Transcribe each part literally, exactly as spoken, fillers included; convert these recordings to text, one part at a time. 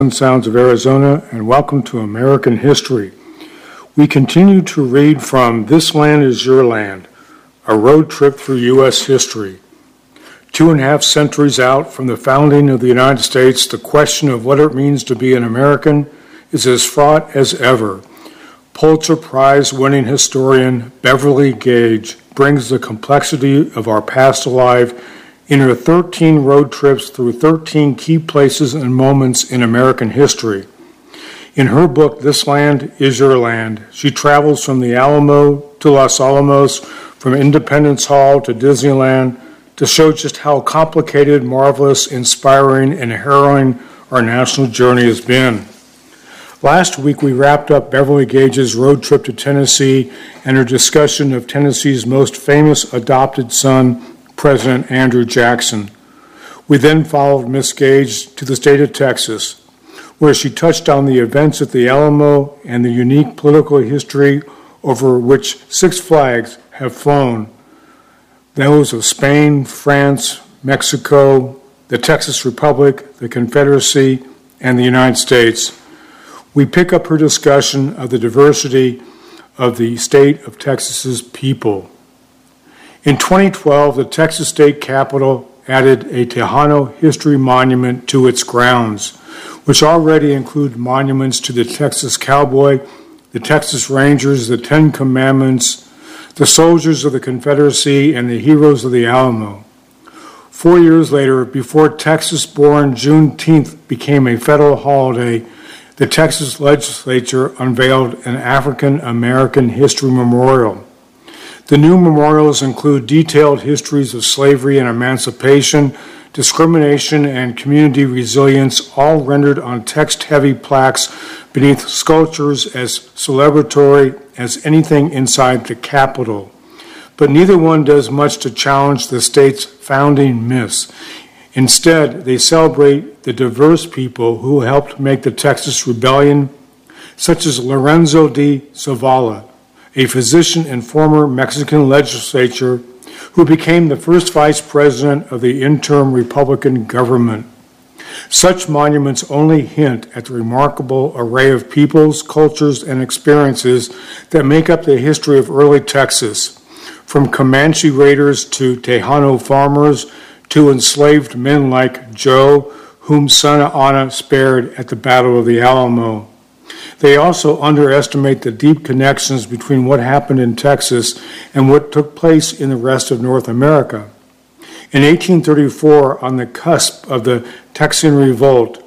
Sounds of Arizona, and welcome to American History. We continue to read from This Land is Your Land, a road trip through U S history. Two and a half centuries out from the founding of the United States, the question of what it means to be an American is as fraught as ever. Pulitzer Prize-winning historian Beverly Gage brings the complexity of our past alive in her thirteen road trips through thirteen key places and moments in American history. In her book, This Land is Your Land, she travels from the Alamo to Los Alamos, from Independence Hall to Disneyland, to show just how complicated, marvelous, inspiring, and harrowing our national journey has been. Last week, we wrapped up Beverly Gage's road trip to Tennessee and her discussion of Tennessee's most famous adopted son, President Andrew Jackson. We then followed Miss Gage to the state of Texas, where she touched on the events at the Alamo and the unique political history over which Six Flags have flown, those of Spain, France, Mexico, the Texas Republic, the Confederacy, and the United States. We pick up her discussion of the diversity of the state of Texas's people. In twenty twelve, the Texas State Capitol added a Tejano history monument to its grounds, which already include monuments to the Texas Cowboy, the Texas Rangers, the Ten Commandments, the soldiers of the Confederacy, and the heroes of the Alamo. Four years later, before Texas-born Juneteenth became a federal holiday, the Texas legislature unveiled an African American History Memorial. The new memorials include detailed histories of slavery and emancipation, discrimination, and community resilience, all rendered on text-heavy plaques beneath sculptures as celebratory as anything inside the Capitol. But neither one does much to challenge the state's founding myths. Instead, they celebrate the diverse people who helped make the Texas Rebellion, such as Lorenzo de Zavala, a physician and former Mexican legislator who became the first vice president of the interim Republican government. Such monuments only hint at the remarkable array of peoples, cultures, and experiences that make up the history of early Texas, from Comanche raiders to Tejano farmers to enslaved men like Joe, whom Santa Anna spared at the Battle of the Alamo. They also underestimate the deep connections between what happened in Texas and what took place in the rest of North America. In eighteen thirty-four, on the cusp of the Texan Revolt,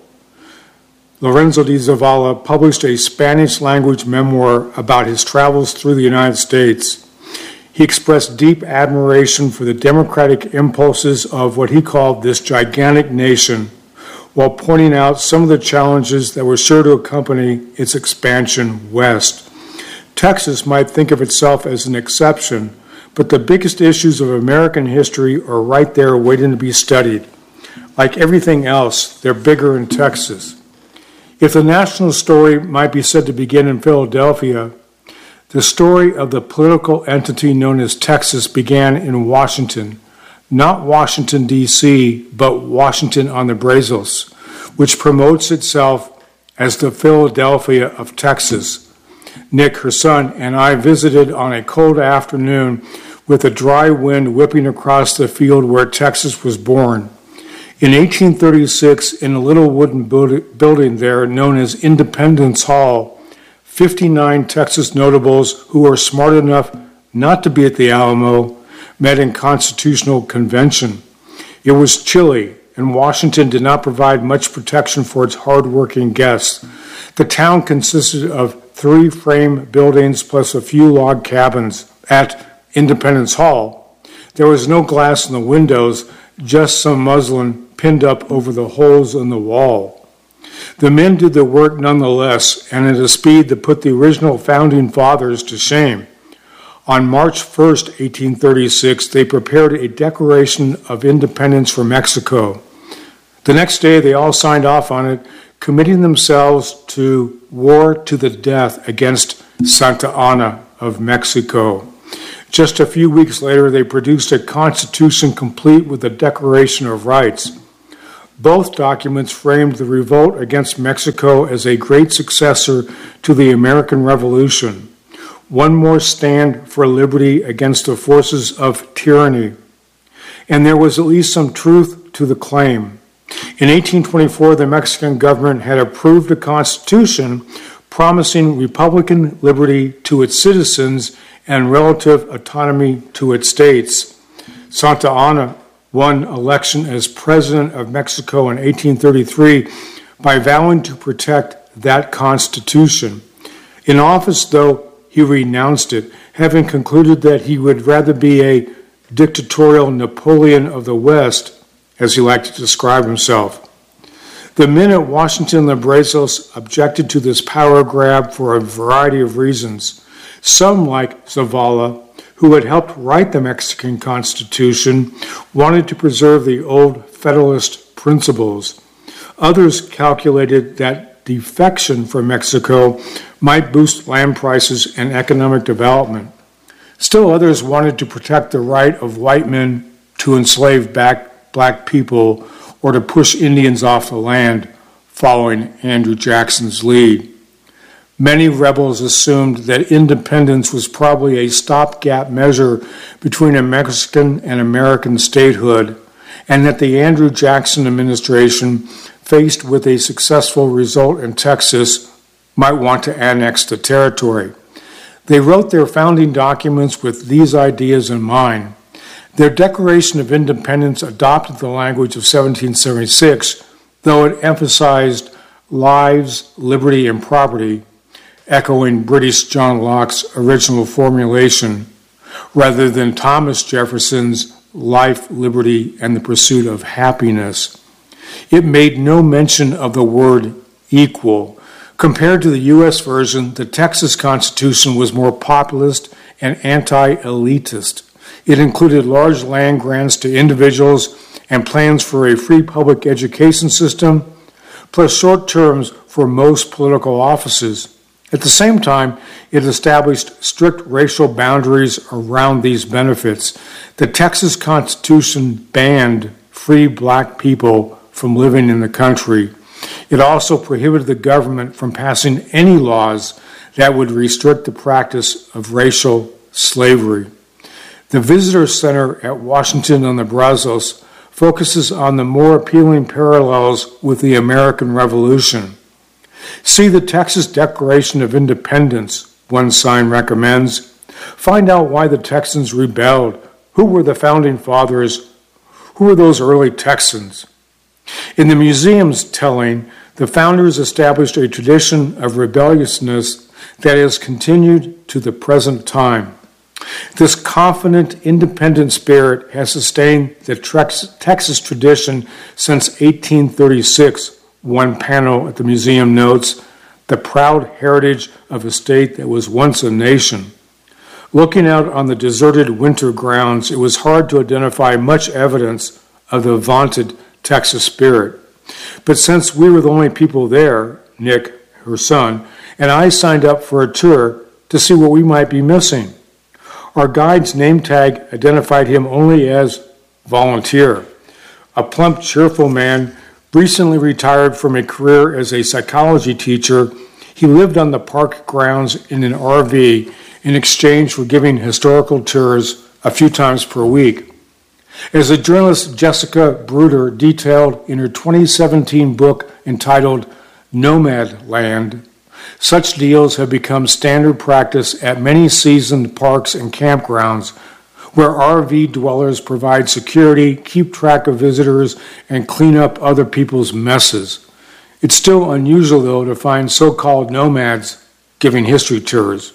Lorenzo de Zavala published a Spanish-language memoir about his travels through the United States. He expressed deep admiration for the democratic impulses of what he called this gigantic nation, while pointing out some of the challenges that were sure to accompany its expansion west. Texas might think of itself as an exception, but the biggest issues of American history are right there waiting to be studied. Like everything else, they're bigger in Texas. If the national story might be said to begin in Philadelphia, the story of the political entity known as Texas began in Washington. Not Washington, D C, but Washington on the Brazos, which promotes itself as the Philadelphia of Texas. Nick, her son, and I visited on a cold afternoon with a dry wind whipping across the field where Texas was born. In eighteen thirty-six, in a little wooden building there known as Independence Hall, fifty-nine Texas notables who were smart enough not to be at the Alamo met in Constitutional Convention. It was chilly, and Washington did not provide much protection for its hard-working guests. The town consisted of three frame buildings plus a few log cabins. At Independence Hall, there was no glass in the windows, just some muslin pinned up over the holes in the wall. The men did the work nonetheless, and at a speed that put the original founding fathers to shame. On March first, eighteen thirty-six, they prepared a Declaration of Independence for Mexico. The next day, they all signed off on it, committing themselves to war to the death against Santa Anna of Mexico. Just a few weeks later, they produced a constitution complete with a Declaration of Rights. Both documents framed the revolt against Mexico as a great successor to the American Revolution, one more stand for liberty against the forces of tyranny. And there was at least some truth to the claim. In eighteen twenty-four, the Mexican government had approved a constitution promising Republican liberty to its citizens and relative autonomy to its states. Santa Anna won election as president of Mexico in eighteen thirty-three by vowing to protect that constitution. In office, though, he renounced it, having concluded that he would rather be a dictatorial Napoleon of the West, as he liked to describe himself. The men at Washington and Brazos objected to this power grab for a variety of reasons. Some, like Zavala, who had helped write the Mexican Constitution, wanted to preserve the old Federalist principles. Others calculated that defection from Mexico might boost land prices and economic development. Still others wanted to protect the right of white men to enslave back black people or to push Indians off the land, following Andrew Jackson's lead. Many rebels assumed that independence was probably a stopgap measure between a Mexican and American statehood, and that the Andrew Jackson administration, faced with a successful result in Texas, might want to annex the territory. They wrote their founding documents with these ideas in mind. Their Declaration of Independence adopted the language of seventeen seventy-six, though it emphasized lives, liberty, and property, echoing British John Locke's original formulation, rather than Thomas Jefferson's life, liberty, and the pursuit of happiness. It made no mention of the word equal. Compared to the U S version, the Texas Constitution was more populist and anti-elitist. It included large land grants to individuals and plans for a free public education system, plus short terms for most political offices. At the same time, it established strict racial boundaries around these benefits. The Texas Constitution banned free black people from living in the country. It also prohibited the government from passing any laws that would restrict the practice of racial slavery. The Visitor Center at Washington on the Brazos focuses on the more appealing parallels with the American Revolution. See the Texas Declaration of Independence, one sign recommends. Find out why the Texans rebelled. Who were the founding fathers? Who were those early Texans? In the museum's telling, the founders established a tradition of rebelliousness that has continued to the present time. This confident, independent spirit has sustained the Texas tradition since eighteen thirty-six. One panel at the museum notes, the proud heritage of a state that was once a nation. Looking out on the deserted winter grounds, it was hard to identify much evidence of the vaunted Texas spirit. But since we were the only people there, Nick, her son, and I signed up for a tour to see what we might be missing. Our guide's name tag identified him only as volunteer. A plump, cheerful man, recently retired from a career as a psychology teacher, he lived on the park grounds in an R V in exchange for giving historical tours a few times per week. As the journalist Jessica Bruder detailed in her twenty seventeen book entitled Nomad Land, such deals have become standard practice at many seasoned parks and campgrounds where R V dwellers provide security, keep track of visitors, and clean up other people's messes. It's still unusual, though, to find so-called nomads giving history tours.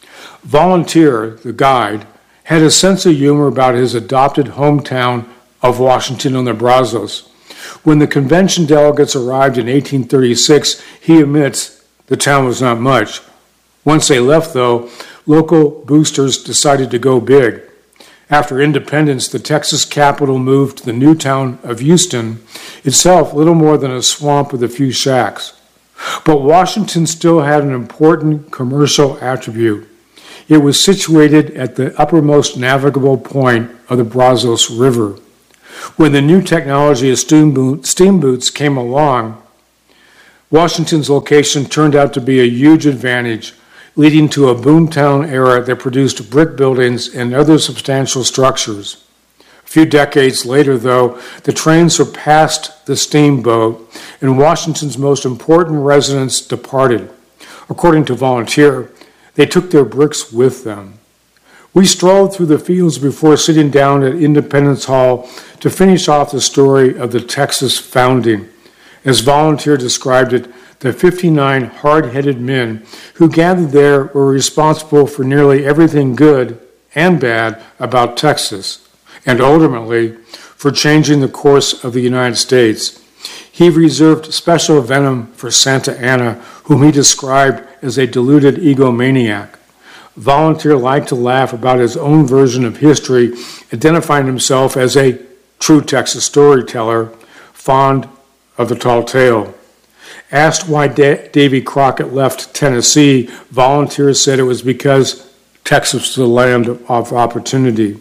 Volunteer, the guide, had a sense of humor about his adopted hometown of Washington on the Brazos. When the convention delegates arrived in eighteen thirty-six, he admits the town was not much. Once they left, though, local boosters decided to go big. After independence, the Texas capital moved to the new town of Houston, itself little more than a swamp with a few shacks. But Washington still had an important commercial attribute. It was situated at the uppermost navigable point of the Brazos River. When the new technology of steamboat, steamboats came along, Washington's location turned out to be a huge advantage, leading to a boomtown era that produced brick buildings and other substantial structures. A few decades later, though, the train surpassed the steamboat, and Washington's most important residents departed. According to Volunteer, they took their bricks with them. We strolled through the fields before sitting down at Independence Hall to finish off the story of the Texas founding. As Volunteer described it, the fifty-nine hard-headed men who gathered there were responsible for nearly everything good and bad about Texas, and ultimately for changing the course of the United States. He reserved special venom for Santa Anna, whom he described as a deluded egomaniac. Volunteer liked to laugh about his own version of history, identifying himself as a true Texas storyteller, fond of the tall tale. Asked why da- Davy Crockett left Tennessee, Volunteer said it was because Texas was the land of opportunity.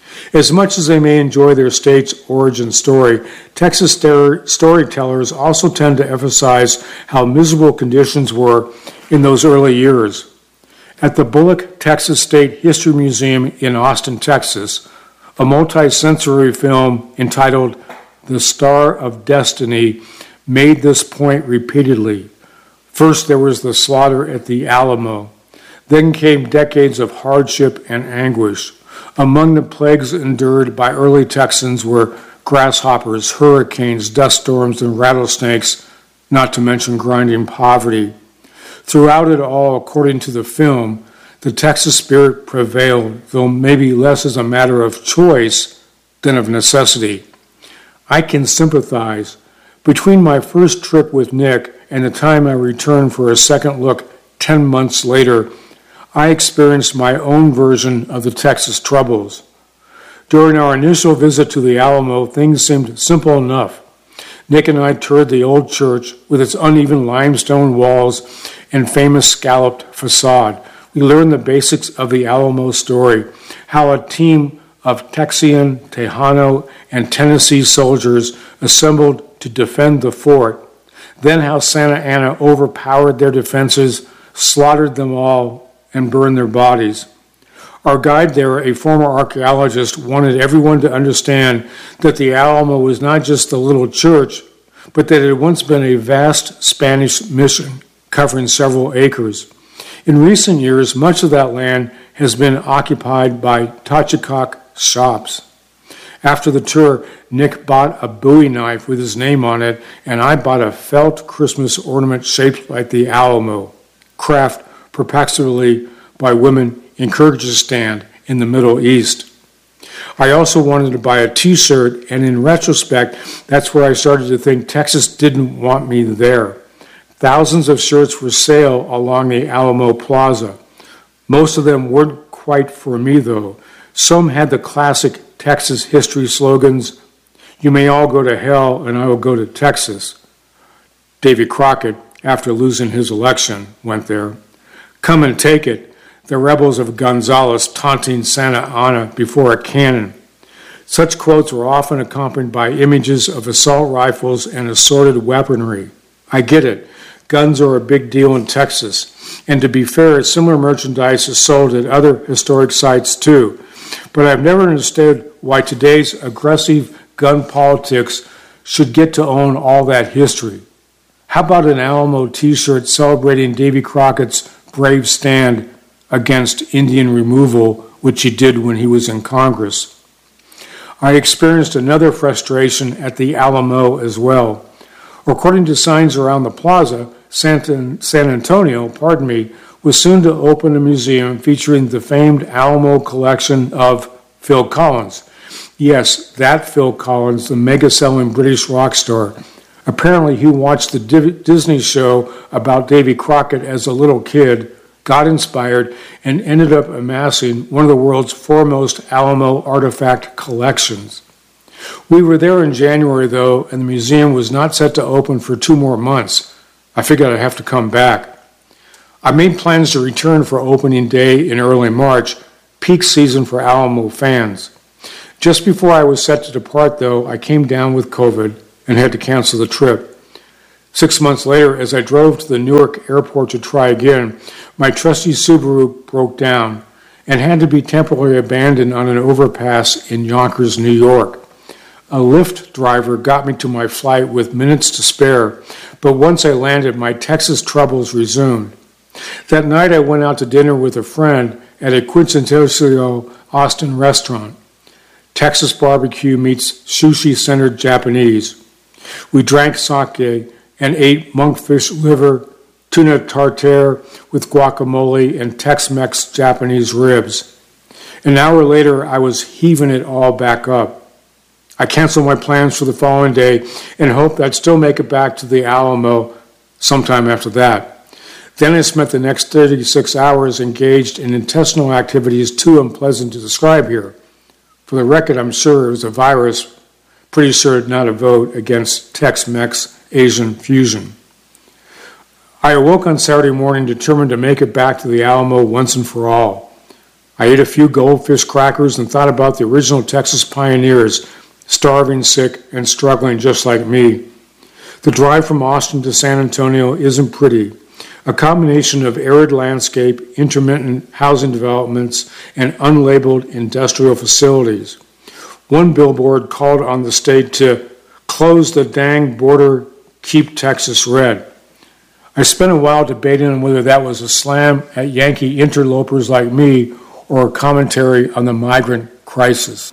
As much as they may enjoy their state's origin story, Texas star- storytellers also tend to emphasize how miserable conditions were in those early years. At the Bullock Texas State History Museum in Austin, Texas, a multi-sensory film entitled The Star of Destiny made this point repeatedly. First, there was the slaughter at the Alamo. Then came decades of hardship and anguish. Among the plagues endured by early Texans were grasshoppers, hurricanes, dust storms, and rattlesnakes, not to mention grinding poverty. Throughout it all, according to the film, the Texas spirit prevailed, though maybe less as a matter of choice than of necessity. I can sympathize. Between my first trip with Nick and the time I returned for a second look ten months later, I experienced my own version of the Texas troubles. During our initial visit to the Alamo, things seemed simple enough. Nick and I toured the old church with its uneven limestone walls and famous scalloped facade. We learned the basics of the Alamo story, how a team of Texian, Tejano, and Tennessee soldiers assembled to defend the fort, then how Santa Anna overpowered their defenses, slaughtered them all, and burned their bodies. Our guide there, a former archaeologist, wanted everyone to understand that the Alamo was not just a little church, but that it had once been a vast Spanish mission covering several acres. In recent years, much of that land has been occupied by Tachikok shops. After the tour, Nick bought a Bowie knife with his name on it, and I bought a felt Christmas ornament shaped like the Alamo, craft perpetually by women in Kyrgyzstan in the Middle East. I also wanted to buy a t-shirt, and in retrospect, that's where I started to think Texas didn't want me there. Thousands of shirts for sale along the Alamo Plaza. Most of them weren't quite for me, though. Some had the classic Texas history slogans, "You may all go to hell, and I will go to Texas." Davy Crockett, after losing his election, went there. "Come and take it," the rebels of Gonzales taunting Santa Anna before a cannon. Such quotes were often accompanied by images of assault rifles and assorted weaponry. I get it. Guns are a big deal in Texas. And to be fair, similar merchandise is sold at other historic sites too. But I've never understood why today's aggressive gun politics should get to own all that history. How about an Alamo t-shirt celebrating Davy Crockett's brave stand against Indian removal, which he did when he was in Congress? I experienced another frustration at the Alamo as well. According to signs around the plaza, San Antonio, pardon me, was soon to open a museum featuring the famed Alamo collection of Phil Collins. Yes, that Phil Collins, the mega-selling British rock star. Apparently he watched the Disney show about Davy Crockett as a little kid, got inspired, and ended up amassing one of the world's foremost Alamo artifact collections. We were there in January, though, and the museum was not set to open for two more months. I figured I'd have to come back. I made plans to return for opening day in early March, peak season for Alamo fans. Just before I was set to depart, though, I came down with COVID and had to cancel the trip. Six months later, as I drove to the Newark airport to try again, my trusty Subaru broke down and had to be temporarily abandoned on an overpass in Yonkers, New York. A Lyft driver got me to my flight with minutes to spare, but once I landed, my Texas troubles resumed. That night, I went out to dinner with a friend at a quintessential Austin restaurant. Texas barbecue meets sushi-centered Japanese. We drank sake and ate monkfish liver, tuna tartare with guacamole, and Tex-Mex Japanese ribs. An hour later, I was heaving it all back up. I canceled my plans for the following day and hoped I'd still make it back to the Alamo sometime after that. Then I spent the next thirty-six hours engaged in intestinal activities too unpleasant to describe here. For the record, I'm sure it was a virus, pretty sure not a vote against Tex-Mex Asian fusion. I awoke on Saturday morning determined to make it back to the Alamo once and for all. I ate a few goldfish crackers and thought about the original Texas pioneers, starving, sick, and struggling just like me. The drive from Austin to San Antonio isn't pretty. A combination of arid landscape, intermittent housing developments, and unlabeled industrial facilities. One billboard called on the state to close the dang border, keep Texas red. I spent a while debating on whether that was a slam at Yankee interlopers like me or a commentary on the migrant crisis.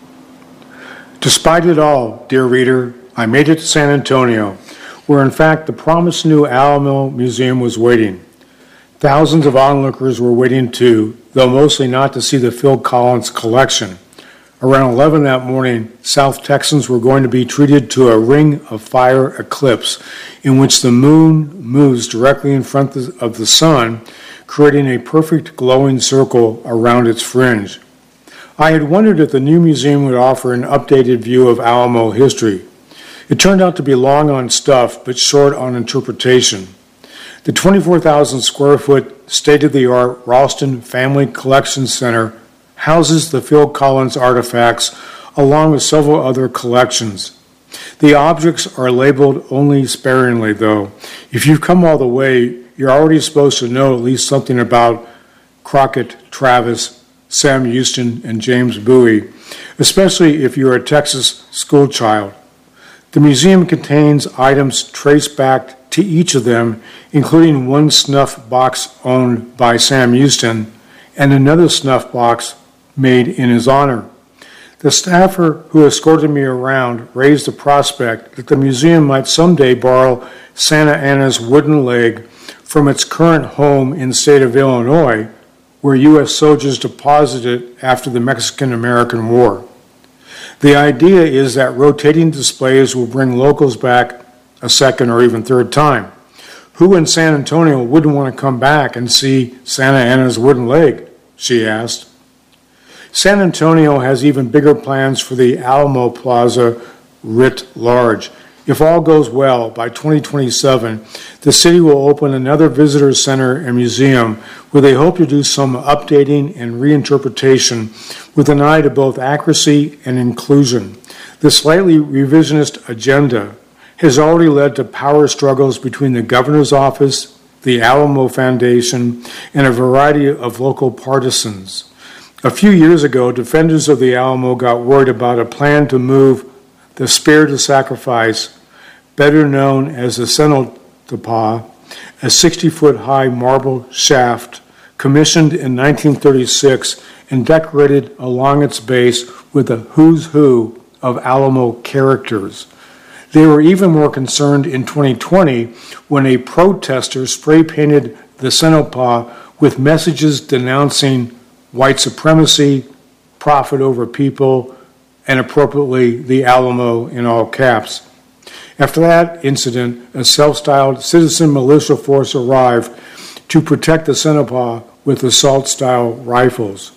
Despite it all, dear reader, I made it to San Antonio, where in fact the promised new Alamo Museum was waiting. Thousands of onlookers were waiting too, though mostly not to see the Phil Collins collection. Around eleven that morning, South Texans were going to be treated to a ring of fire eclipse in which the moon moves directly in front of the sun, creating a perfect glowing circle around its fringe. I had wondered if the new museum would offer an updated view of Alamo history. It turned out to be long on stuff, but short on interpretation. The twenty-four thousand square foot state-of-the-art Ralston Family Collection Center houses the Phil Collins artifacts along with several other collections. The objects are labeled only sparingly, though. If you've come all the way, you're already supposed to know at least something about Crockett, Travis, Sam Houston, and James Bowie, especially if you're a Texas schoolchild. The museum contains items traced back to each of them, including one snuff box owned by Sam Houston and another snuff box made in his honor. The staffer who escorted me around raised the prospect that the museum might someday borrow Santa Anna's wooden leg from its current home in the state of Illinois, where U S soldiers deposited it after the Mexican-American War. The idea is that rotating displays will bring locals back a second or even third time. Who in San Antonio wouldn't want to come back and see Santa Anna's wooden leg? She asked. San Antonio has even bigger plans for the Alamo Plaza writ large. If all goes well, by twenty twenty-seven, the city will open another visitor center and museum where they hope to do some updating and reinterpretation with an eye to both accuracy and inclusion. The slightly revisionist agenda has already led to power struggles between the governor's office, the Alamo Foundation, and a variety of local partisans. A few years ago, defenders of the Alamo got worried about a plan to move the Spear to Sacrifice, better known as the Cenotapah, a sixty-foot-high marble shaft commissioned in nineteen thirty-six and decorated along its base with a who's who of Alamo characters. They were even more concerned in twenty twenty when a protester spray-painted the Cenotapah with messages denouncing white supremacy, profit over people, and appropriately the Alamo in all caps. After that incident, a self-styled citizen militia force arrived to protect the Cenotapah with assault-style rifles.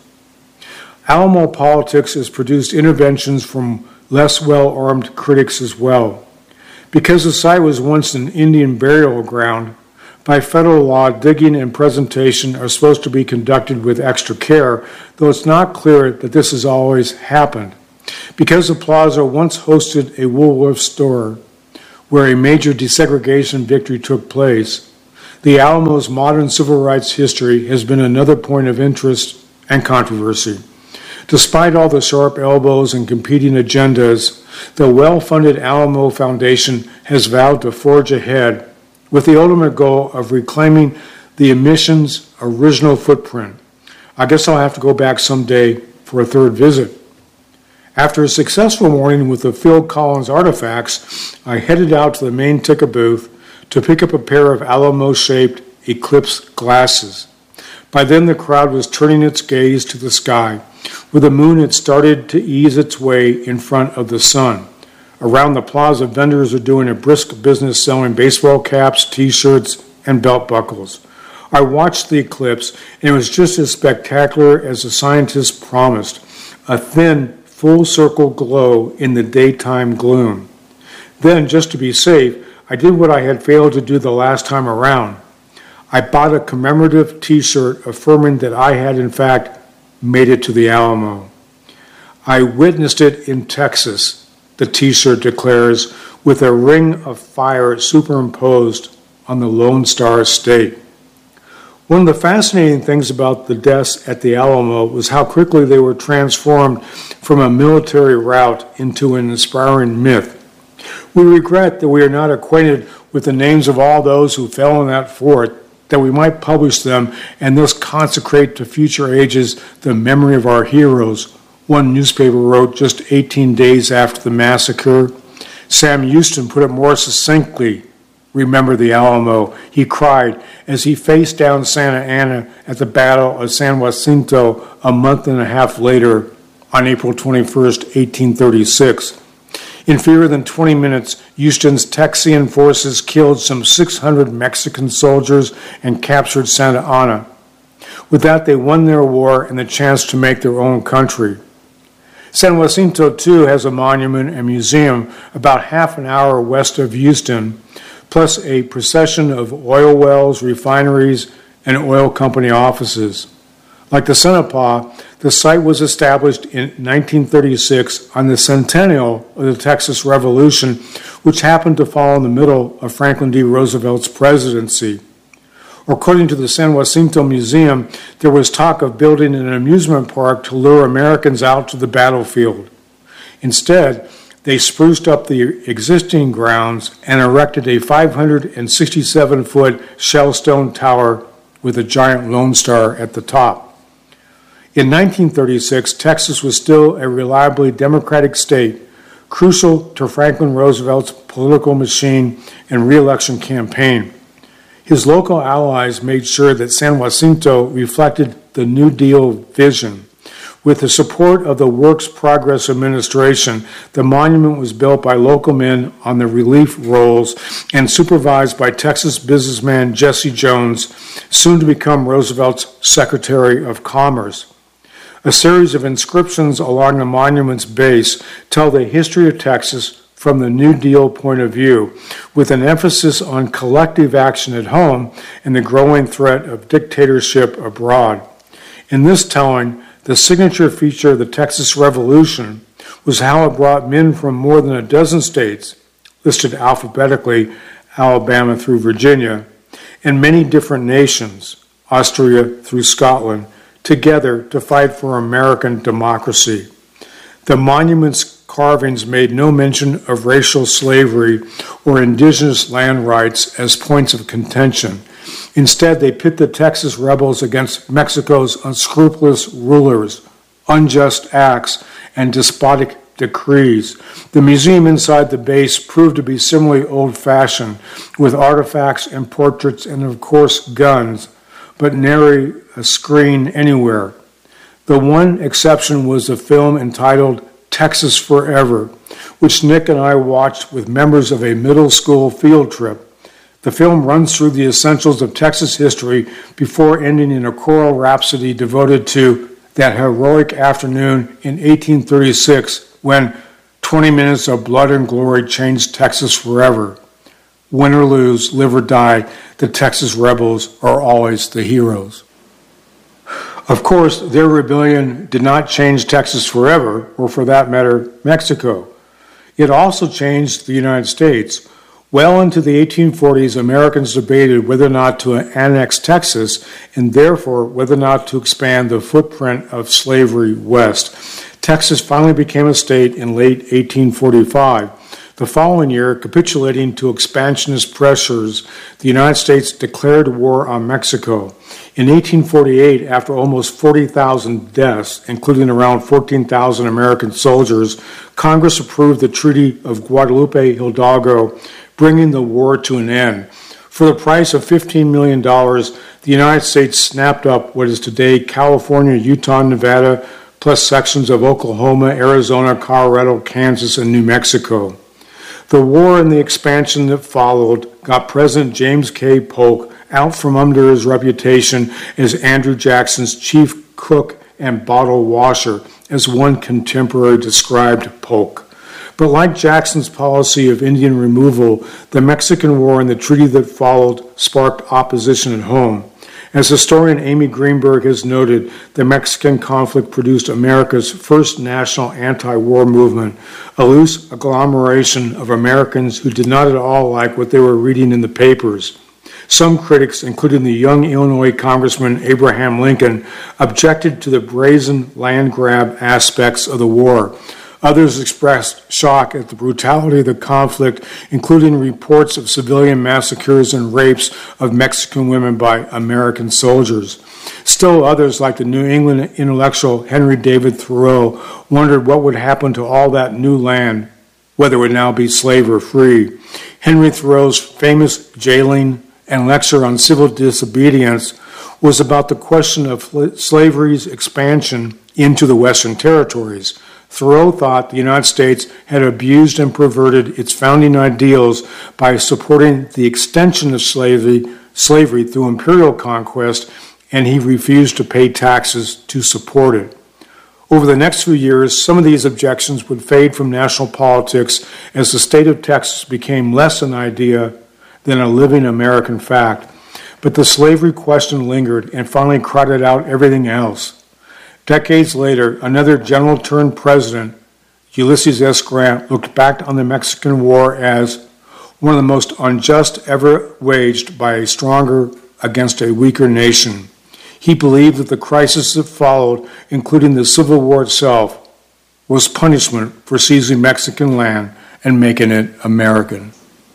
Alamo politics has produced interventions from less well-armed critics as well. Because the site was once an Indian burial ground, by federal law, digging and presentation are supposed to be conducted with extra care, though it's not clear that this has always happened. Because the plaza once hosted a Woolworth store where a major desegregation victory took place, the Alamo's modern civil rights history has been another point of interest and controversy. Despite all the sharp elbows and competing agendas, the well-funded Alamo Foundation has vowed to forge ahead with the ultimate goal of reclaiming the mission's original footprint. I guess I'll have to go back someday for a third visit. After a successful morning with the Phil Collins artifacts, I headed out to the main ticket booth to pick up a pair of Alamo-shaped Eclipse glasses. By then, the crowd was turning its gaze to the sky, where the moon had started to ease its way in front of the sun. Around the plaza, vendors are doing a brisk business selling baseball caps, T-shirts, and belt buckles. I watched the eclipse, and it was just as spectacular as the scientists promised, a thin, full-circle glow in the daytime gloom. Then, just to be safe, I did what I had failed to do the last time around. I bought a commemorative T-shirt affirming that I had, in fact, made it to the Alamo. I witnessed it in Texas, the T-shirt declares, with a ring of fire superimposed on the Lone Star State. One of the fascinating things about the deaths at the Alamo was how quickly they were transformed from a military rout into an inspiring myth. We regret that we are not acquainted with the names of all those who fell in that fort, that we might publish them and thus consecrate to future ages the memory of our heroes. One newspaper wrote just eighteen days after the massacre. Sam Houston put it more succinctly, "Remember the Alamo," he cried as he faced down Santa Anna at the Battle of San Jacinto a month and a half later on April twenty-first, eighteen thirty-six. In fewer than twenty minutes, Houston's Texian forces killed some six hundred Mexican soldiers and captured Santa Anna. With that, they won their war and the chance to make their own country. San Jacinto, too, has a monument and museum about half an hour west of Houston, plus a procession of oil wells, refineries, and oil company offices. Like the Cenotaph, the site was established in nineteen thirty-six on the centennial of the Texas Revolution, which happened to fall in the middle of Franklin D. Roosevelt's presidency. According to the San Jacinto Museum, there was talk of building an amusement park to lure Americans out to the battlefield. Instead, they spruced up the existing grounds and erected a five hundred sixty-seven foot shellstone tower with a giant Lone Star at the top. In nineteen thirty-six, Texas was still a reliably Democratic state, crucial to Franklin Roosevelt's political machine and re-election campaign. His local allies made sure that San Jacinto reflected the New Deal vision. With the support of the Works Progress Administration, the monument was built by local men on the relief rolls and supervised by Texas businessman Jesse Jones, soon to become Roosevelt's Secretary of Commerce. A series of inscriptions along the monument's base tell the history of Texas from the New Deal point of view, with an emphasis on collective action at home and the growing threat of dictatorship abroad. In this telling, the signature feature of the Texas Revolution was how it brought men from more than a dozen states, listed alphabetically, Alabama through Virginia, and many different nations, Austria through Scotland, together to fight for American democracy. The monument's carvings made no mention of racial slavery or indigenous land rights as points of contention. Instead, they pit the Texas rebels against Mexico's unscrupulous rulers, unjust acts, and despotic decrees. The museum inside the base proved to be similarly old-fashioned, with artifacts and portraits and, of course, guns, but nary a screen anywhere. The one exception was a film entitled Texas Forever, which Nick and I watched with members of a middle school field trip. The film runs through the essentials of Texas history before ending in a choral rhapsody devoted to that heroic afternoon in eighteen thirty-six when twenty minutes of blood and glory changed Texas forever. Win or lose, live or die, the Texas rebels are always the heroes. Of course, their rebellion did not change Texas forever, or for that matter, Mexico. It also changed the United States. Well into the eighteen forties, Americans debated whether or not to annex Texas, and therefore whether or not to expand the footprint of slavery west. Texas finally became a state in late eighteen forty-five. The following year, capitulating to expansionist pressures, the United States declared war on Mexico. In eighteen forty-eight, after almost forty thousand deaths, including around fourteen thousand American soldiers, Congress approved the Treaty of Guadalupe Hidalgo, bringing the war to an end. For the price of fifteen million dollars, the United States snapped up what is today California, Utah, Nevada, plus sections of Oklahoma, Arizona, Colorado, Kansas, and New Mexico. The war and the expansion that followed got President James K. Polk out from under his reputation as Andrew Jackson's chief cook and bottle washer, as one contemporary described Polk. But like Jackson's policy of Indian removal, the Mexican War and the treaty that followed sparked opposition at home. As historian Amy Greenberg has noted, the Mexican conflict produced America's first national anti-war movement, a loose agglomeration of Americans who did not at all like what they were reading in the papers. Some critics, including the young Illinois Congressman Abraham Lincoln, objected to the brazen land grab aspects of the war. Others expressed shock at the brutality of the conflict, including reports of civilian massacres and rapes of Mexican women by American soldiers. Still others, like the New England intellectual Henry David Thoreau, wondered what would happen to all that new land, whether it would now be slave or free. Henry Thoreau's famous jailing and lecture on civil disobedience was about the question of slavery's expansion into the Western territories. Thoreau thought the United States had abused and perverted its founding ideals by supporting the extension of slavery, slavery through imperial conquest, and he refused to pay taxes to support it. Over the next few years, some of these objections would fade from national politics as the state of Texas became less an idea than a living American fact. But the slavery question lingered and finally crowded out everything else. Decades later, another general-turned-president, Ulysses S. Grant, looked back on the Mexican War as one of the most unjust ever waged by a stronger against a weaker nation. He believed that the crisis that followed, including the Civil War itself, was punishment for seizing Mexican land and making it American.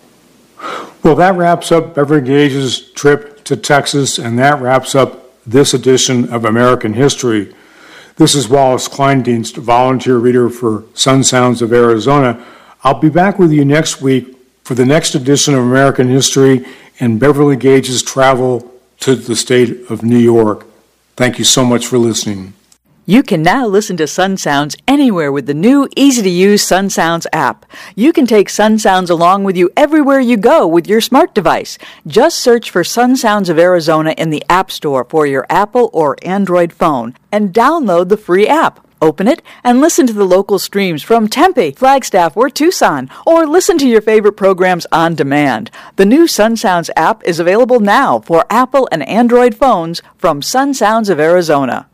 Well, that wraps up Beverly Gage's trip to Texas, and that wraps up this edition of American History. This is Wallace Kleindienst, volunteer reader for Sun Sounds of Arizona. I'll be back with you next week for the next edition of American History and Beverly Gage's travel to the state of New York. Thank you so much for listening. You can now listen to Sun Sounds anywhere with the new, easy-to-use Sun Sounds app. You can take Sun Sounds along with you everywhere you go with your smart device. Just search for Sun Sounds of Arizona in the App Store for your Apple or Android phone and download the free app. Open it and listen to the local streams from Tempe, Flagstaff, or Tucson, or listen to your favorite programs on demand. The new Sun Sounds app is available now for Apple and Android phones from Sun Sounds of Arizona.